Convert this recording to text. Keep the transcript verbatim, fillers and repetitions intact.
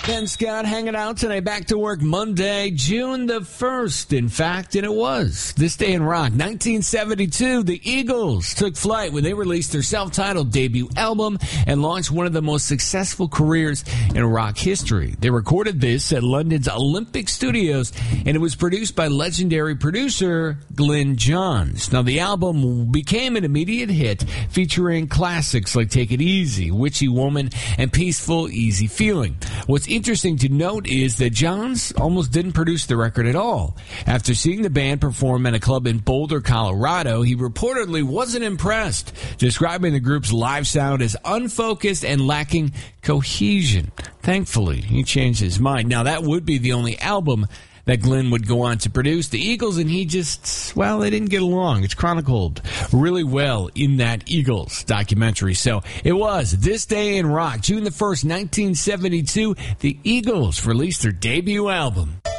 Ben Scott hanging out today. Back to work Monday, June the first. In fact, and it was this day in rock. nineteen seventy-two, the Eagles took flight when they released their self-titled debut album and launched one of the most successful careers in rock history. They recorded this at London's Olympic Studios, and it was produced by legendary producer Glyn Johns. Now, the album became an immediate hit, featuring classics like Take It Easy, Witchy Woman, and Peaceful Easy Feeling. What's interesting to note is that Johns almost didn't produce the record at all. After seeing the band perform at a club in Boulder, Colorado, he reportedly wasn't impressed, describing the group's live sound as unfocused and lacking cohesion. Thankfully, he changed his mind. Now, that would be the only album that Glyn would go on to produce. The Eagles and he just, well, they didn't get along. It's chronicled really well in that Eagles documentary. So it was This Day in Rock, June the first, nineteen seventy-two. The Eagles released their debut album.